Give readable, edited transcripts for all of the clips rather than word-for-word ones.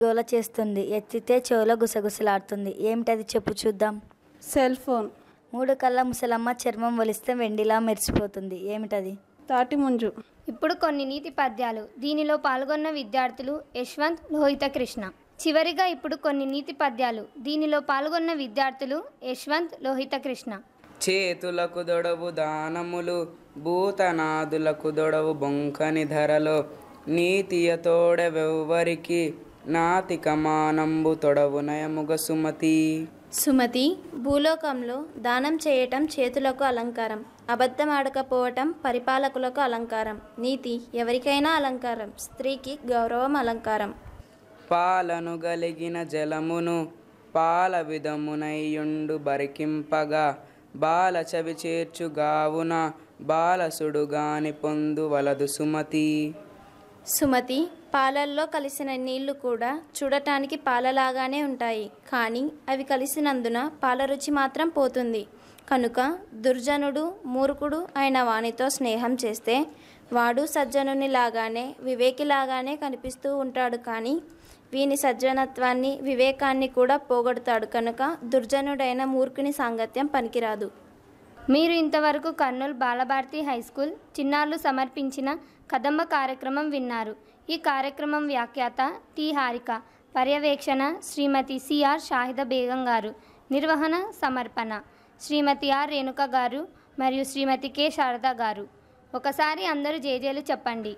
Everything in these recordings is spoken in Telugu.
గోల చేస్తుంది, ఎత్తితే చెవులో గుసగుసలాడుతుంది. ఏమిటది చెప్పు చూద్దాం. Cell phone. 3 కళ్ళ ముసలమ్మ చర్మం ఒలిస్తే వెండిలా మెరిసిపోతుంది. ఏమిటది? తాటి ముంజు. ఇప్పుడు కొన్ని నీతి పద్యాలు. దీనిలో పాల్గొన్న విద్యార్థులు యశ్వంత్, లోహిత కృష్ణ. చివరిగా ఇప్పుడు కొన్ని నీతి పద్యాలు. దీనిలో పాల్గొన్న విద్యార్థులు యశ్వంత్, లోహిత కృష్ణ. చేతులకు దొడవు దానములు, భూతనాదులకు దొడవు బొంకని ధరలో, నీతియ తోడెవ్వరికి నాతిక మానంబు తొడవు నయముగ సుమతి. సుమతి, భూలోకంలో దానం చేయటం చేతులకు అలంకారం, అబద్ధం ఆడకపోవటం పరిపాలకులకు అలంకారం, నీతి ఎవరికైనా అలంకారం, స్త్రీకి గౌరవం అలంకారం. పాలను గలిగిన జలమును పాల విధమునయ్యుండు బరికింపగా, బాల చవి చేర్చుగావున బాలసుడుగాని పొందు వలదు సుమతి. సుమతి, పాలల్లో కలిసిన నీళ్లు కూడా చూడటానికి పాలలాగానే ఉంటాయి, కానీ అవి కలిసినందున పాల రుచి మాత్రం పోతుంది. కనుక దుర్జనుడు మూర్ఖుడు అయిన వానితో స్నేహం చేస్తే వాడు సజ్జనుని లాగానే వివేకిలాగానే కనిపిస్తూ ఉంటాడు, కానీ వీని సజ్జనత్వాన్ని వివేకాన్ని కూడా పోగొడతాడు. కనుక దుర్జనుడైన మూర్ఖుని సాంగత్యం పనికిరాదు. మీరు ఇంతవరకు కర్నూలు బాలభారతి హైస్కూల్ చిన్నారులు సమర్పించిన కదంబ కార్యక్రమం విన్నారు. ఈ కార్యక్రమం వ్యాఖ్యాత టి హారిక, పర్యవేక్షణ శ్రీమతి సిఆర్ షాహిద బేగం గారు, నిర్వహణ సమర్పణ శ్రీమతి ఆర్ రేణుక గారు మరియు శ్రీమతి కె శారద గారు. ఒకసారి అందరూ జేజేలు చెప్పండి.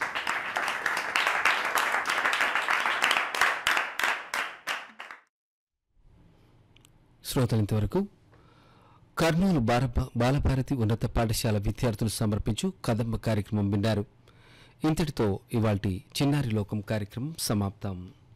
శ్రోతలు ఇంతవరకు కర్నూలు బాలభారతి ఉన్నత పాఠశాల విద్యార్థులు సమర్పించు కదంబ కార్యక్రమం విన్నారు. ఇంతటితో ఇవాల్టి చిన్నారి లోకం కార్యక్రమం సమాప్తం.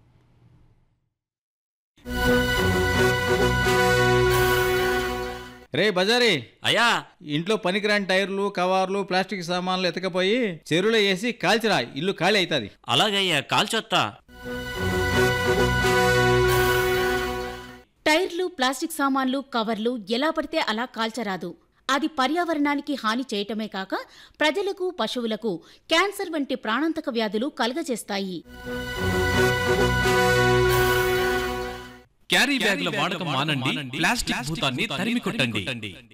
రే బజారీ అయ్యా, ఇంట్లో పనికిరాని టైర్లు కవర్లు ప్లాస్టిక్ సామాన్లు ఎతకపోయి చెరువులో వేసి కాల్చిరా, ఇల్లు ఖాళీ అవుతుంది. అలాగయ్యా, కాల్చొత్తా. టైర్లు ప్లాస్టిక్ సామాన్లు కవర్లు ఎలా పడితే అలా కాల్చరాదు. అది పర్యావరణానికి హాని చేయటమే కాక ప్రజలకు పశువులకు క్యాన్సర్ వంటి ప్రాణాంతక వ్యాధులు కలుగజేస్తాయి. క్యారీ బ్యాగుల వాడకం మానండి, ప్లాస్టిక్ భూతాన్ని తరిమి కొట్టండి.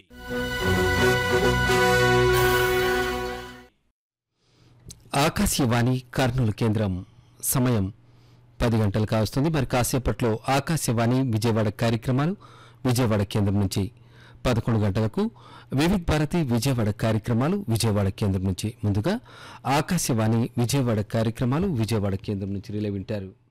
ఆకాశవాణి కర్నూలు కేంద్రం సమయం 10 గంటలు కావస్తుంది. మరి కాసేపట్లో ఆకాశవాణి విజయవాడ కార్యక్రమాలు విజయవాడ కేంద్రం నుంచి, 11 గంటలకు వివిధ భారతి విజయవాడ కార్యక్రమాలు విజయవాడ కేంద్రం నుంచి. ముందుగా ఆకాశవాణి విజయవాడ కార్యక్రమాలు విజయవాడ కేంద్రం నుంచి రిలే వింటారు.